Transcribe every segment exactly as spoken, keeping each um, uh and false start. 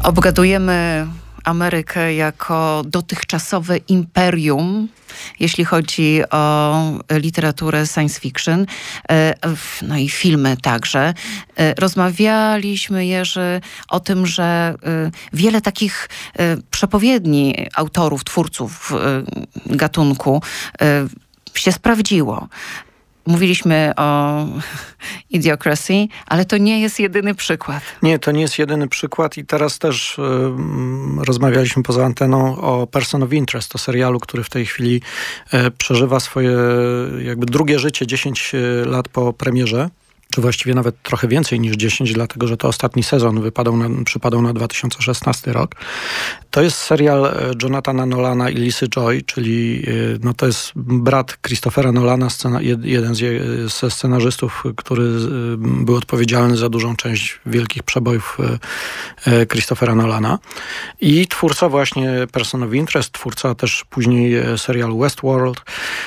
Obgadujemy Amerykę jako dotychczasowe imperium, jeśli chodzi o literaturę science fiction, no i filmy także. Rozmawialiśmy, Jerzy, o tym, że wiele takich przepowiedni autorów, twórców gatunku się sprawdziło. Mówiliśmy o Idiocracy, ale to nie jest jedyny przykład. Nie, to nie jest jedyny przykład i teraz też y, rozmawialiśmy poza anteną o Person of Interest, o serialu, który w tej chwili y, przeżywa swoje jakby drugie życie, dziesięć lat po premierze. Czy właściwie nawet trochę więcej niż dziesięć, dlatego że to ostatni sezon wypadał na, przypadał na dwa tysiące szesnasty rok. To jest serial Jonathana Nolana i Lisy Joy, czyli no to jest brat Christophera Nolana, scena, jeden z je, ze scenarzystów, który był odpowiedzialny za dużą część wielkich przebojów Christophera Nolana. I twórca właśnie Person of Interest, twórca też później serialu Westworld.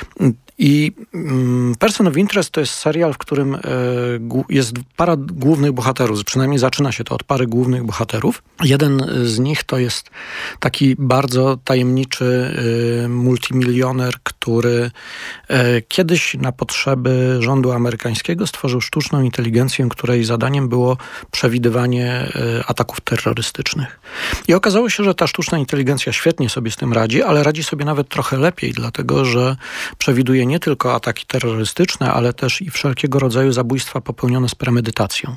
I Person of Interest to jest serial, w którym y, jest para głównych bohaterów, przynajmniej zaczyna się to od pary głównych bohaterów. Jeden z nich to jest taki bardzo tajemniczy y, multimilioner, który y, kiedyś na potrzeby rządu amerykańskiego stworzył sztuczną inteligencję, której zadaniem było przewidywanie y, ataków terrorystycznych. I okazało się, że ta sztuczna inteligencja świetnie sobie z tym radzi, ale radzi sobie nawet trochę lepiej, dlatego że przewiduje nie tylko ataki terrorystyczne, ale też i wszelkiego rodzaju zabójstwa popełnione z premedytacją.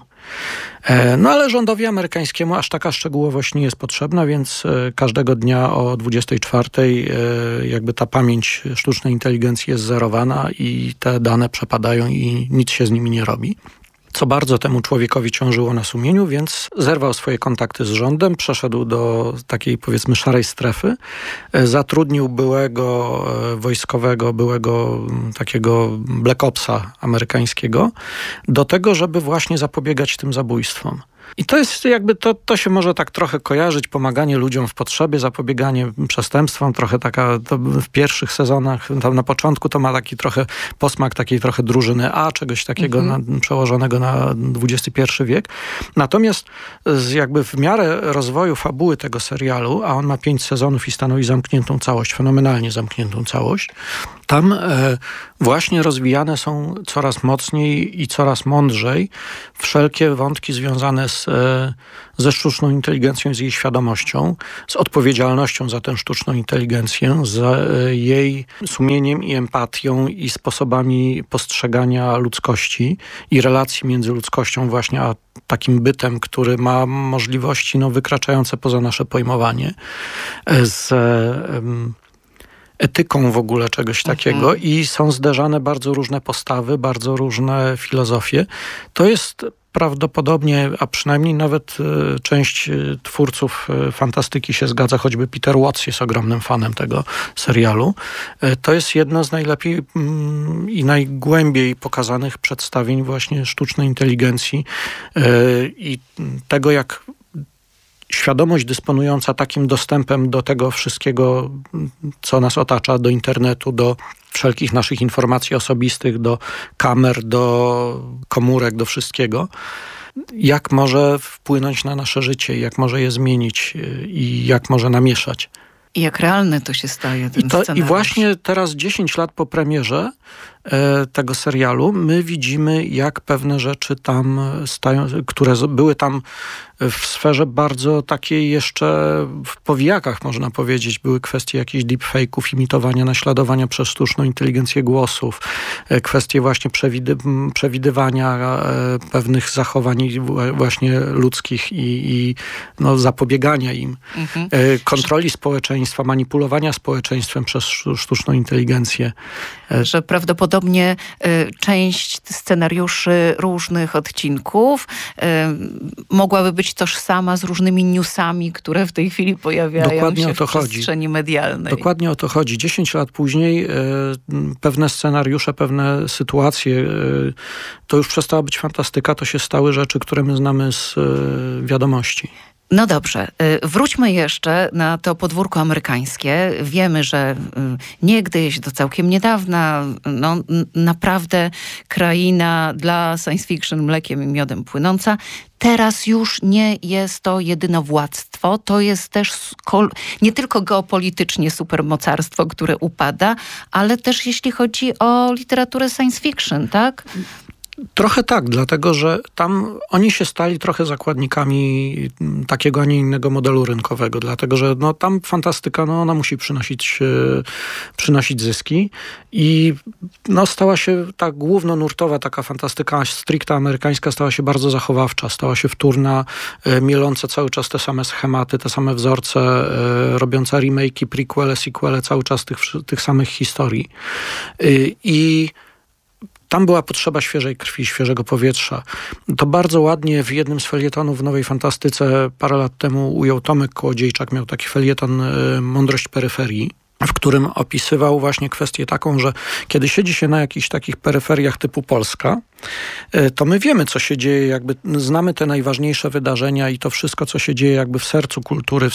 No ale rządowi amerykańskiemu aż taka szczegółowość nie jest potrzebna, więc każdego dnia o dwudziestej czwartej jakby ta pamięć sztucznej inteligencji jest zerowana i te dane przepadają i nic się z nimi nie robi. Co bardzo temu człowiekowi ciążyło na sumieniu, więc zerwał swoje kontakty z rządem, przeszedł do takiej, powiedzmy, szarej strefy, zatrudnił byłego wojskowego, byłego takiego Black Opsa amerykańskiego do tego, żeby właśnie zapobiegać tym zabójstwom. I to jest jakby, to, to się może tak trochę kojarzyć, pomaganie ludziom w potrzebie, zapobieganie przestępstwom, trochę taka, to w pierwszych sezonach, tam na początku to ma taki trochę posmak takiej trochę drużyny A, czegoś takiego mm-hmm. na, przełożonego na dwudziesty pierwszy wiek. Natomiast z, jakby w miarę rozwoju fabuły tego serialu, a on ma pięć sezonów i stanowi zamkniętą całość, fenomenalnie zamkniętą całość, tam e, właśnie rozwijane są coraz mocniej i coraz mądrzej wszelkie wątki związane z, e, ze sztuczną inteligencją, z jej świadomością, z odpowiedzialnością za tę sztuczną inteligencję, z e, jej sumieniem i empatią i sposobami postrzegania ludzkości i relacji między ludzkością właśnie a takim bytem, który ma możliwości no, wykraczające poza nasze pojmowanie. E, z e, etyką w ogóle czegoś takiego mhm. i są zderzane bardzo różne postawy, bardzo różne filozofie. To jest prawdopodobnie, a przynajmniej nawet y, część y, twórców y, fantastyki się zgadza, choćby Peter Watts jest ogromnym fanem tego serialu. Y, to jest jedno z najlepiej y, i najgłębiej pokazanych przedstawień właśnie sztucznej inteligencji y, i tego, jak świadomość dysponująca takim dostępem do tego wszystkiego, co nas otacza, do internetu, do wszelkich naszych informacji osobistych, do kamer, do komórek, do wszystkiego, jak może wpłynąć na nasze życie, jak może je zmienić i jak może namieszać. I jak realne to się staje, ten I, to, scenariusz. I właśnie teraz, dziesięć lat po premierze e, tego serialu, my widzimy, jak pewne rzeczy tam stają, które były tam w sferze bardzo takiej jeszcze w powijakach, można powiedzieć. Były kwestie jakichś deepfake'ów, imitowania, naśladowania przez sztuczną inteligencję głosów, e, kwestie właśnie przewidy, przewidywania e, pewnych zachowań właśnie ludzkich i, i no, zapobiegania im. Mhm. E, kontroli społeczeństwa, manipulowania społeczeństwem przez sztuczną inteligencję. Że prawdopodobnie y, część scenariuszy różnych odcinków y, mogłaby być tożsama z różnymi newsami, które w tej chwili pojawiają Dokładnie się o to w chodzi. przestrzeni medialnej. Dokładnie o to chodzi. Dziesięć lat później y, pewne scenariusze, pewne sytuacje, y, to już przestała być fantastyka, to się stały rzeczy, które my znamy z y, wiadomości. No dobrze, wróćmy jeszcze na to podwórko amerykańskie. Wiemy, że niegdyś, do całkiem niedawna, no naprawdę kraina dla science fiction mlekiem i miodem płynąca. Teraz już nie jest to jedynowładztwo, to jest też nie tylko geopolitycznie supermocarstwo, które upada, ale też jeśli chodzi o literaturę science fiction, tak? Trochę tak, dlatego że tam oni się stali trochę zakładnikami takiego, a nie innego modelu rynkowego, dlatego że no, tam fantastyka, no, ona musi przynosić, e, przynosić zyski i no, stała się ta głównonurtowa taka fantastyka stricte amerykańska, stała się bardzo zachowawcza, stała się wtórna, e, mieląca cały czas te same schematy, te same wzorce, e, robiąca remake'i, prequele, sequele, cały czas tych, tych samych historii. E, I tam była potrzeba świeżej krwi, świeżego powietrza. To bardzo ładnie w jednym z felietonów w Nowej Fantastyce parę lat temu ujął Tomek Kołodziejczak. Miał taki felieton Mądrość peryferii, w którym opisywał właśnie kwestię taką, że kiedy siedzi się na jakichś takich peryferiach typu Polska, to my wiemy, co się dzieje, jakby znamy te najważniejsze wydarzenia i to wszystko, co się dzieje jakby w sercu kultury, w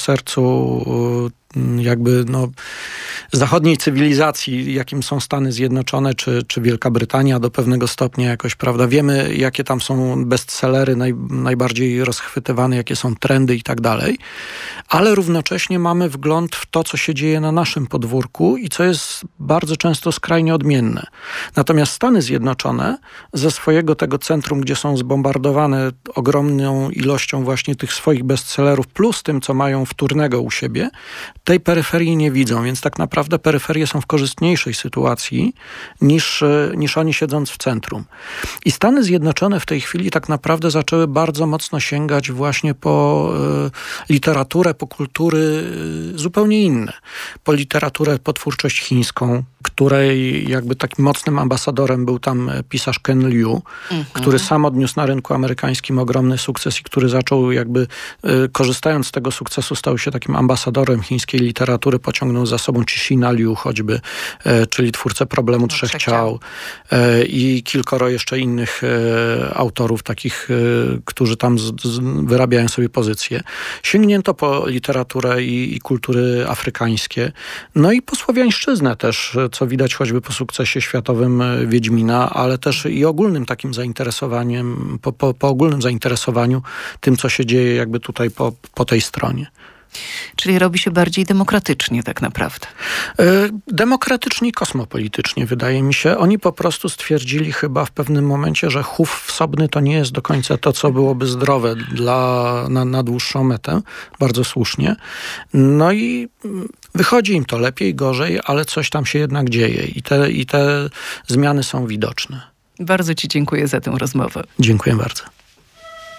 sercu jakby no, zachodniej cywilizacji, jakim są Stany Zjednoczone czy, czy Wielka Brytania do pewnego stopnia jakoś, prawda? Wiemy, jakie tam są bestsellery naj, najbardziej rozchwytywane, jakie są trendy i tak dalej, ale równocześnie mamy wgląd w to, co się dzieje na naszym podwórku i co jest bardzo często skrajnie odmienne. Natomiast Stany Zjednoczone ze swojego tego centrum, gdzie są zbombardowane ogromną ilością właśnie tych swoich bestsellerów, plus tym, co mają wtórnego u siebie, tej peryferii nie widzą, więc tak naprawdę peryferie są w korzystniejszej sytuacji niż, niż oni siedząc w centrum. I Stany Zjednoczone w tej chwili tak naprawdę zaczęły bardzo mocno sięgać właśnie po y, literaturę, po kultury y, zupełnie inne. Po literaturę, po twórczość chińską, której jakby takim mocnym ambasadorem był tam pisarz Ken Liu, mhm. który sam odniósł na rynku amerykańskim ogromny sukces i który zaczął jakby, y, korzystając z tego sukcesu, stał się takim ambasadorem chińskiej literatury, pociągnął za sobą Cixina Liu choćby, y, czyli twórcę Problemu Trzech no, Ciał y, i kilkoro jeszcze innych y, autorów takich, y, którzy tam z, z, wyrabiają sobie pozycję. Sięgnięto po literaturę i, i kultury afrykańskie, no i po słowiańszczyznę też, co widać choćby po sukcesie światowym Wiedźmina, ale też i ogólnym takim zainteresowaniem, po, po, po ogólnym zainteresowaniu tym, co się dzieje jakby tutaj po, po tej stronie. Czyli robi się bardziej demokratycznie tak naprawdę. Demokratycznie i kosmopolitycznie, wydaje mi się. Oni po prostu stwierdzili chyba w pewnym momencie, że chów wsobny to nie jest do końca to, co byłoby zdrowe dla, na, na dłuższą metę. Bardzo słusznie. No i wychodzi im to lepiej, gorzej, ale coś tam się jednak dzieje i te, i te zmiany są widoczne. Bardzo ci dziękuję za tę rozmowę. Dziękuję bardzo.